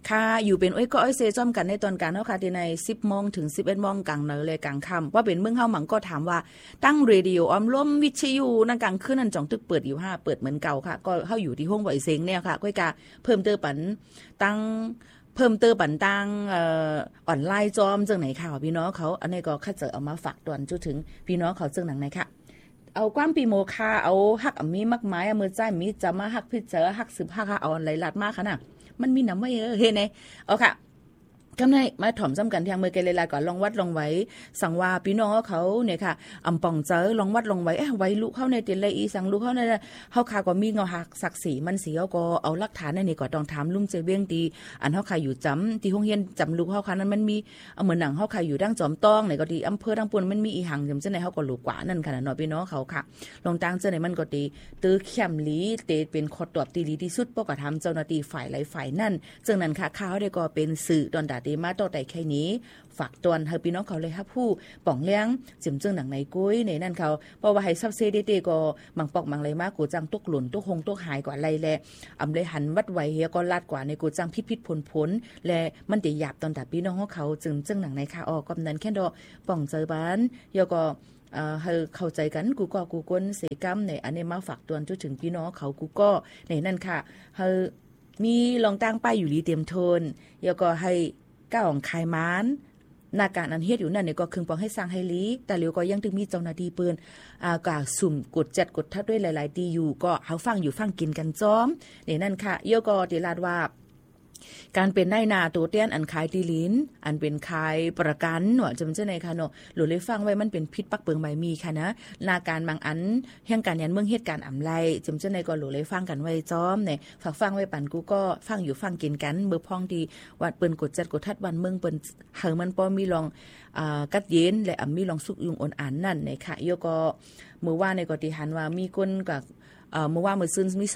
ค่ะอยู่เป็นก็เซจ้อมกันในตอนกลางเนาะค่ะที่ใน 10:00 นถึง 11:00 นกลางเนเลยกลางค่ำว่าเป็นเมืองเฮาหมังก็ถามว่าตั้งเรดิโอออมล้มวิทยุนั่นกลางคืนนั่นจ่องตึกเปิดอยู่5เปิดเหมือนเก่าค่ะก็เฮาอยู่ที่ห้องบ่อยเซ็งเนี่ยค่ะก้อยกาเพิ่มเติมปันตั้งออนไลน์จอมจังไหนค่ะพี่น้องเขาอันนี้ก็คัดเจอเอามาฝากตอนจุถึงพี่น้องเขาจังหนังไหนค่ะเอาความปีโมคาเอาฮักมีมากมายมือใจมีจะมาฮักพิเจอฮักสืบฮักเอาอะไรลัดมากค่ะน่ะมันมีน้ำไว้เห็นไหมเอาค่ะกำไนมาถ่อมซ้ำกันทางมือเกลลาก่อนลองวัดลองไว้สั่งว่าพี่น้องเขาเนี่ยค่ะอำป่องเจอลองวัดลองไว้ไว้ลูกเข้าในเตียนเลยอีสั่งลูกเข้าในเฮาคาก็มีเงาหักศักดิ์ศรีมันสีเขาก็เอาหลักฐานในนี่ก็ต้องถามลุงเจเบี้ยงตีอันเฮาคาอยู่จำที่ห้องเฮียนจำลูกเฮาคานั้นมันมีเหมือนหนังเฮาคาอยู่ดั้งจอมต้องไหนก็ดีอำเภอดั้งปุ่นมันมีอีหังจำเจ้าในเฮาก็ลูกกว่านั่นค่ะเนาะพี่น้องเขาค่ะลองตั้งเจ้าในมันก็ดีตื้อเข้มลีเตเป็นขอตอบตีดีที่สุดปกติทำเจ้าหน้าที่ฝ่ายหลายฝ่ายนั่นจึงนั้นค่ะข้าวได้ก็เป็นสื่อตอนดาเตมาต่อแต่แค่นี้ฝากตอนให้พี่น้องเขาเลยครับผู้ป่องเลี้ยงจิมจึงหนังในกุ้ยในนั่นเขาเพราะว่าให้ซับเซเดก็มังปอกมังเลยมากกูจังตุกหลุนตุกหงตุกหายกว่าไรแลอำเลยหันวัดไว้เฮียก็ลาดกว่าในกูจังพิษผลและมันติหยาบตอนดับพี่น้องเขาจึงหนังในค่ะกำนันแค่ดอป่องเจอบ้านเฮียก็ให้เข้าใจกันกูก้นเสกรรมในอันนี้มาฝากตอนจนถึงพี่น้องเขากูก็ในนั่นค่ะให้มีลองตั้งป้ายอยู่ดีเตรียมโทนเฮียก็ให้ก้าวของคายม้านนาการอันเฮ็ดอยู่นั่นเนี่ยก็คึงปองให้สร้างให้ลีแต่เร็วก็ยังถึงมีเจ้าหน้าที่ปืนกะสุ่มกดจัดกดทัดด้วยหลายๆตีอยู่ก็เฮาฟังอยู่ฟังกินกันจ้อมนี่นั่นค่ะเยก็ติลาดว่าการเป็นนายนาตัวเตี้ยนอันขายตีลิ้นอันเป็นขายประกันเนาะจำเจ้าในค่ะเนาะหรือเลยฟังไว้มันเป็นพิษปักเปิงใบมีค่ะนะนาการบางอันแห่งการยันเมืองเหตุการณ์อำไลจำเจ้าในก็หรือเลยฟังกันไว้จ้อมเนี่ยฝากฟังไว้ปั่นกูก็ฟังอยู่ฟังกินกันเบอร์พองดีวัดเปิ้นกดจัดกดทัดวันเมืองเปิ้นเฮามันป้อมีลองกัดเย็นและมีลองสุกยุงอ่อนอันนั่นเนี่ยค่ะโยก็มื้อว่าในก็ที่หันว่ามีคนกับเมื่อว่ามื้อซื่นมี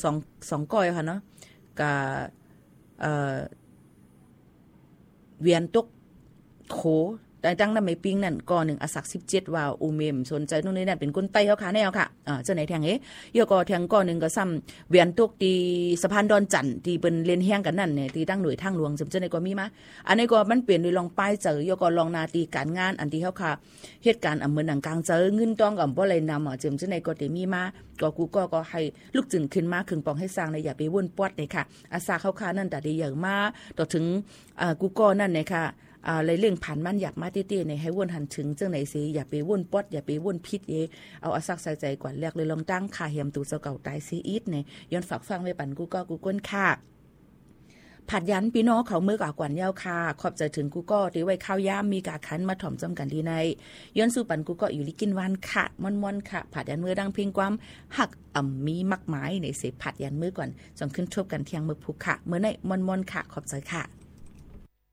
2ก้อยค่ะเนาะกับเวียนตกโขแต่ตั้งนั้นไม่ปิ้งนั่นก่อ1อสัก17ว่าอูเมมสนใจตรงนี้นั่นเป็นคนไต้เฮาค่ะแนวค่ะเจ้าไหนแทงเยอะก็แทงก่อ1ก็ซ้ำเวียนตกตีสะพานดอนจันที่เปิ้นเล่นแฮงกันนั่นเนี่ยที่ตั้งหน่วยทางหลวงเจ้าไหนก็มีมาอันนี้ก็มันเปลี่ยนโดยลองป้ายเจอเยอะก็ลองนาตีการงานอันที่เฮาค่ะเหตุการณ์เหมือนหนังกลางเจอเงินต้องกับบ่เลยนำเจ้าไหนก็ได้มีมาก็กูก็ให้ลูกจึงขึ้นมาคึงปองให้สร้างในอย่าไปวนปอดเลยค่ะอาสาเข้าค่านั่นแต่ได้เยอะมาต่อถึงกูก็นั่นเนี่ยค่ะเลยเรื่องผ่านมันอยากมาเตี้ยๆในให้วนหันถึงจังไหนสิอย่าไปวนปอดอย่าไปวนพิษเอาอาซักใส่ใจก่อนแรกเลยลองตั้งค่าเหียมตูเจ้าเก่าตายซีอีทเนี่ยย้อนฝากฟังไว้ปั่นกูก้นค่ะผัดยันพี่น้องเขามือกากวนยาวค่ะขอบใจถึงกูก็ที่ไว้ข้าวย่ามมีกาคันมาถ่อมจำกันดีในย้อนสู่ปั่นกูก็อยู่ลิกินวันค่ะม่อนๆค่ะผัดยันมือดังเพียงความหักมีมักไม้ในเสผัดยันมือก่อนจงขึ้นชบกันเที่ยงมือพุกค่ะเมื่อในม่อนๆค่ะขอบใจค่ะ